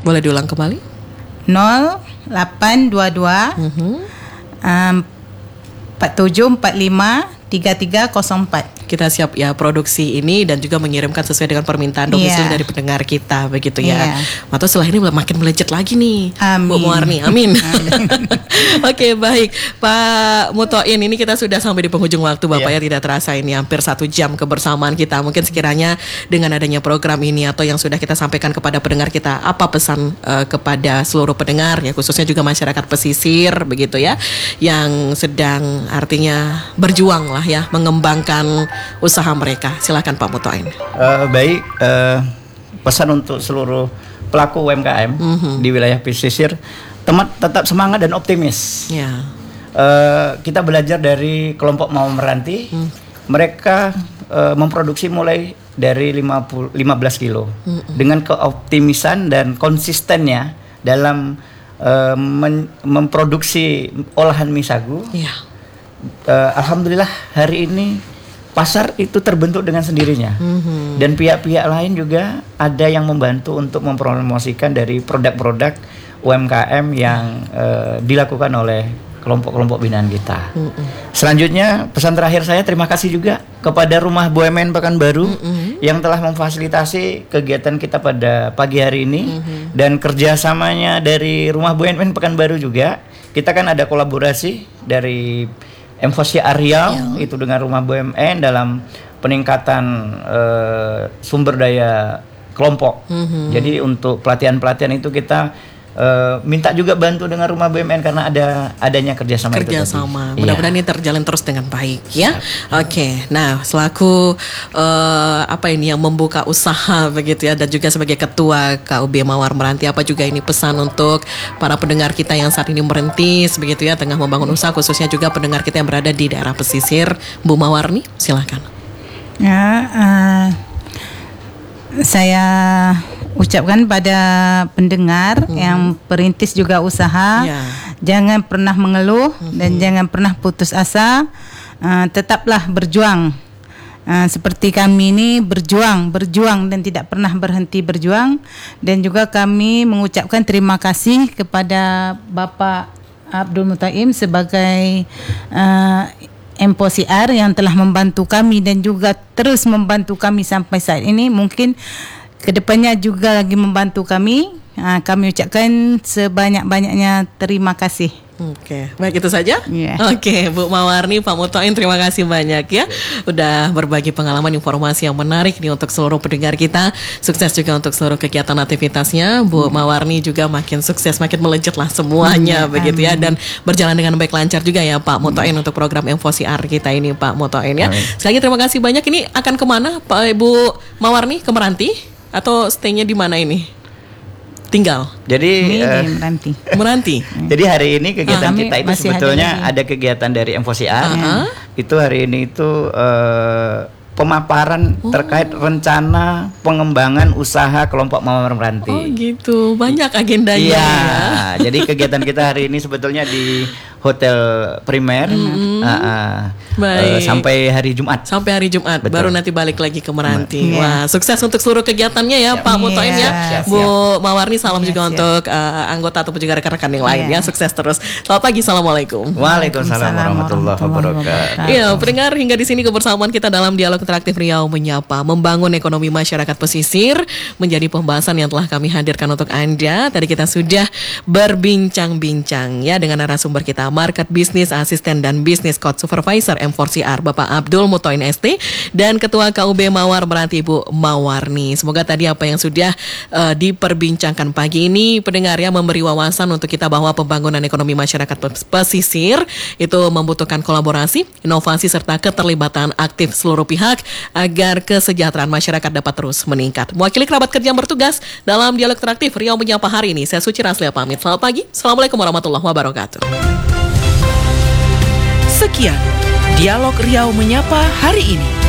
Boleh diulang kembali? 0822 4745 3304. Kita siap ya produksi ini dan juga mengirimkan sesuai dengan permintaan domisili dari pendengar kita begitu ya. Atau setelah ini makin melejit lagi nih, Bu Mawarni. Amin. Oke, baik Pak Muthoin, ini kita sudah sampai di penghujung waktu Bapak ya, tidak terasa ini hampir 1 jam kebersamaan kita. Mungkin sekiranya dengan adanya program ini atau yang sudah kita sampaikan kepada pendengar kita, apa pesan kepada seluruh pendengar ya, khususnya juga masyarakat pesisir begitu ya, yang sedang artinya berjuang lah ya mengembangkan usaha mereka. Silakan Pak Muthoin. Baik, pesan untuk seluruh pelaku UMKM di wilayah pesisir, tetap semangat dan optimis. Kita belajar dari kelompok Mawar Meranti. Mereka memproduksi mulai dari 15 kilo dengan keoptimisan dan konsistennya dalam memproduksi olahan mie sagu. Alhamdulillah hari ini pasar itu terbentuk dengan sendirinya, dan pihak-pihak lain juga ada yang membantu untuk mempromosikan dari produk-produk UMKM yang dilakukan oleh kelompok-kelompok binaan kita. Selanjutnya pesan terakhir saya, terima kasih juga kepada Rumah BUMN Pekanbaru yang telah memfasilitasi kegiatan kita pada pagi hari ini, dan kerjasamanya dari Rumah BUMN Pekanbaru juga. Kita kan ada kolaborasi dari MFOSI Riau itu dengan Rumah BUMN dalam peningkatan sumber daya kelompok. Jadi untuk pelatihan-pelatihan itu kita minta juga bantu dengan Rumah BUMN karena adanya kerjasama. Mudah-mudahan ini terjalin terus dengan baik ya. Oke. Nah, selaku yang membuka usaha begitu ya, dan juga sebagai ketua KUB Mawar Meranti, apa juga ini pesan untuk para pendengar kita yang saat ini merintis begitu ya, tengah membangun usaha, khususnya juga pendengar kita yang berada di daerah pesisir. Bu Mawarni, silakan. Saya ucapkan pada pendengar yang perintis juga usaha, jangan pernah mengeluh dan jangan pernah putus asa, tetaplah berjuang. Seperti kami ini berjuang dan tidak pernah berhenti berjuang. Dan juga kami mengucapkan terima kasih kepada Bapak Abdul Muthoin sebagai MFOSI yang telah membantu kami dan juga terus membantu kami sampai saat ini. Mungkin kedepannya juga lagi membantu kami. Kami ucapkan sebanyak-banyaknya terima kasih. Oke, baik itu saja. Oke, Bu Mawarni, Pak Muthoin, terima kasih banyak ya, udah berbagi pengalaman informasi yang menarik nih untuk seluruh pendengar kita. Sukses juga untuk seluruh kegiatan aktivitasnya. Bu Mawarni juga makin sukses, makin melejit lah semuanya begitu ya, dan berjalan dengan baik, lancar juga ya Pak Muthoin untuk program MFOSI kita ini Pak Muthoin ya. Sekali lagi terima kasih banyak. Ini akan kemana Pak Ibu Mawarni? Ke Meranti atau stay-nya di mana ini? Tinggal. Jadi Meranti. Jadi hari ini kegiatan kita itu sebetulnya ada kegiatan dari MFOSI. Itu hari ini itu pemaparan terkait rencana pengembangan usaha kelompok Mawar Meranti. Oh gitu, banyak agendanya. Jadi kegiatan kita hari ini sebetulnya di Hotel Primer sampai hari Jumat. Betul. Baru nanti balik lagi ke Meranti. Wah, sukses untuk seluruh kegiatannya ya Pak Muthoin ya. Bu Mawarni, salam juga untuk anggota ataupun juga rekan-rekan yang lain ya. Sukses terus. Selamat pagi, assalamualaikum. Waalaikumsalam warahmatullahi wabarakatuh. Iya, pendengar, hingga di sini kebersamaan kita dalam dialog interaktif Riau Menyapa, membangun ekonomi masyarakat pesisir, menjadi pembahasan yang telah kami hadirkan untuk Anda. Tadi kita sudah berbincang-bincang ya dengan narasumber kita, Market Business Assistant dan Business Coach Supervisor M4CR Bapak Abdul Muthoin ST, dan Ketua KUB Mawar Meranti Bu Mawarni. Semoga tadi apa yang sudah diperbincangkan pagi ini pendengar ya, memberi wawasan untuk kita bahwa pembangunan ekonomi masyarakat pesisir itu membutuhkan kolaborasi, inovasi serta keterlibatan aktif seluruh pihak agar kesejahteraan masyarakat dapat terus meningkat. Mewakili kerabat kerja yang bertugas dalam dialog interaktif Riau Menyapa hari ini, saya Suci Raslia pamit. Selamat pagi. Assalamualaikum warahmatullahi wabarakatuh. Sekian Dialog Riau Menyapa hari ini.